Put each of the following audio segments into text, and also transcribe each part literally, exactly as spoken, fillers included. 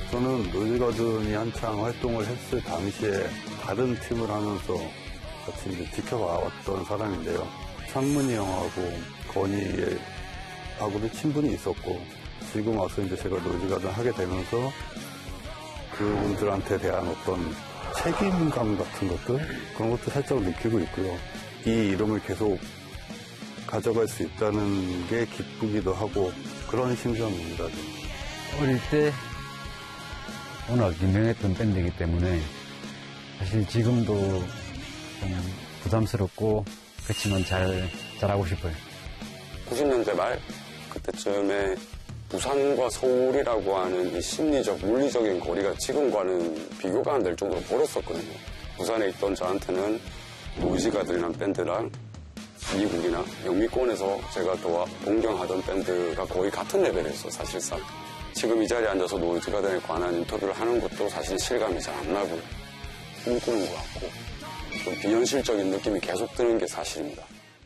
저는 노이즈가든이 한창 활동을 했을 당시에 다른 팀을 하면서 같이 이제 지켜봐왔던 사람인데요. 창문이 형하고 건희하고도 친분이 있었고, 지금 와서 이제 제가 노이즈가든 하게 되면서 그분들한테 대한 어떤 책임감 같은 것들, 그런 것도 살짝 느끼고 있고요. 이 이름을 계속 가져갈 수 있다는 게 기쁘기도 하고 그런 심정입니다. 어릴 때 워낙 유명했던 밴드이기 때문에 사실 지금도 좀 부담스럽고 그렇지만 잘, 잘하고 싶어요. 구십 년대 말 그때쯤에 부산과 서울이라고 하는 이 심리적, 물리적인 거리가 지금과는 비교가 안 될 정도로 멀었었거든요. 부산에 있던 저한테는 노이즈가든이라는 밴드랑 미국이나 영미권에서 제가 또 동경하던 밴드가 거의 같은 레벨이었어요, 사실상. 지금 이 자리에 앉아서 노이즈가든에 관한 인터뷰를 하는 것도 사실 실감이 잘 안 나고요. 꿈꾸는 것 같고 좀 비현실적인 느낌이 계속 드는 게 사실입니다.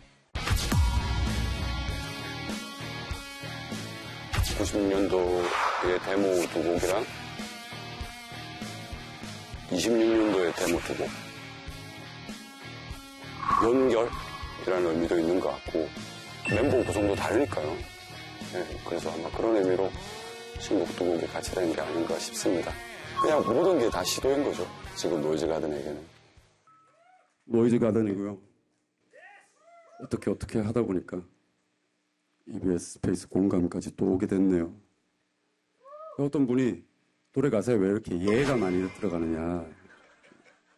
구십 년도의 데모 두 곡이랑 이십육 년도의 데모 두 곡. 연결이라는 의미도 있는 것 같고 멤버 구성도 다르니까요. 네, 그래서 아마 그런 의미로 신곡 두 곡이 같이 되는 게 아닌가 싶습니다. 그냥 모든 게 다 시도인 거죠. 지금 노이즈가든에게는. 노이즈가든이고요. 어떻게 어떻게 하다 보니까 이비에스 스페이스 공감까지 또 오게 됐네요. 어떤 분이 노래 가사에 왜 이렇게 예가 많이 들어가느냐.